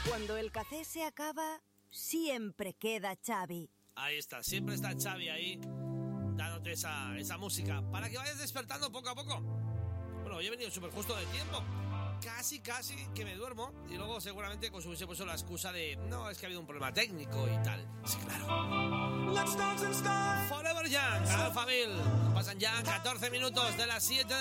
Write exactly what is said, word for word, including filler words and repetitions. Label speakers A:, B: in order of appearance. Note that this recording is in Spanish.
A: Cuando el café se acaba, siempre queda Xavi.
B: Ahí está, siempre está Xavi ahí, dándote esa, esa música, para que vayas despertando poco a poco. Bueno, hoy he venido súper justo de tiempo. Casi, casi que me duermo. Y luego seguramente pues hubiese puesto la excusa de no, es que ha habido un problema técnico y tal. Sí, claro. Forever Young, Alphaville. Pasan ya catorce minutos de las siete